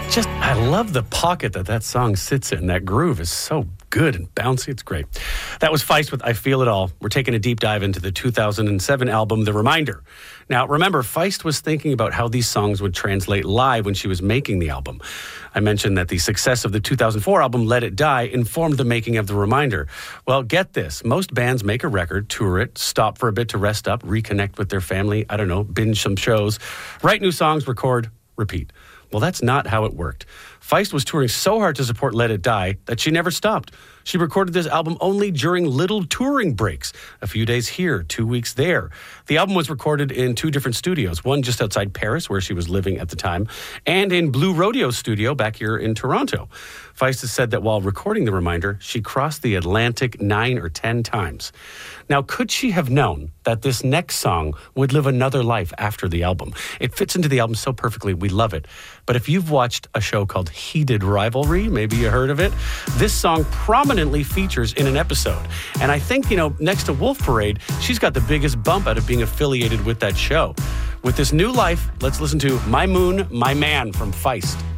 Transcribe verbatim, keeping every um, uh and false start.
Just, I love the pocket that that song sits in. That groove is so good and bouncy. It's great. That was Feist with I Feel It All. We're taking a deep dive into the two thousand seven album, The Reminder. Now, remember, Feist was thinking about how these songs would translate live when she was making the album. I mentioned that the success of the two thousand four album, Let It Die, informed the making of The Reminder. Well, get this. Most bands make a record, tour it, stop for a bit to rest up, reconnect with their family, I don't know, binge some shows, write new songs, record, repeat. Well, that's not how it worked. Feist was touring so hard to support Let It Die that she never stopped. She recorded this album only during little touring breaks. A few days here, two weeks there. The album was recorded in two different studios, one just outside Paris, where she was living at the time, and in Blue Rodeo Studio back here in Toronto. Feist has said that while recording The Reminder, she crossed the Atlantic nine or ten times. Now, could she have known that this next song would live another life after the album? It fits into the album so perfectly, we love it. But if you've watched a show called Heated Rivalry, maybe you heard of it, this song prominently features in an episode. And I think, you know, next to Wolf Parade, she's got the biggest bump out of being affiliated with that show. With this new life, let's listen to My Moon, My Man from Feist.